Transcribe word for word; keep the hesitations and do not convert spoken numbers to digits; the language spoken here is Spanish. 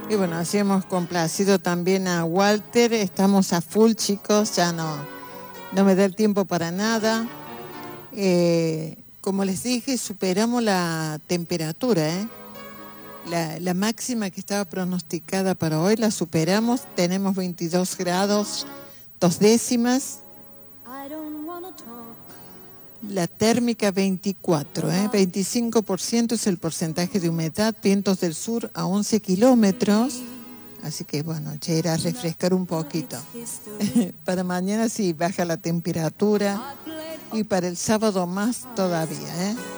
Y bueno, así hemos complacido también a Walter. Estamos a full, chicos, ya no, no me da el tiempo para nada. Eh, como les dije, superamos la temperatura, ¿eh? La, la máxima que estaba pronosticada para hoy la superamos. Tenemos veintidós grados, dos décimas. La térmica veinticuatro, ¿eh? veinticinco por ciento es el porcentaje de humedad, vientos del sur a once kilómetros. Así que bueno, ya irá a refrescar un poquito. Para mañana sí baja la temperatura y para el sábado más todavía, ¿eh?